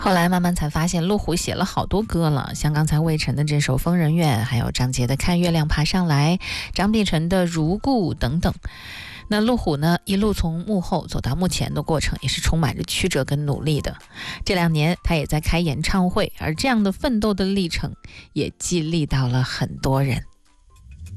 后来慢慢才发现，陆虎写了好多歌了，像刚才魏晨的这首《疯人院》，还有张杰的《看月亮爬上来》，张碧晨的《如故》等等。那陆虎呢，一路从幕后走到幕前的过程，也是充满着曲折跟努力的。这2年他也在开演唱会，而这样的奋斗的历程，也激励到了很多人。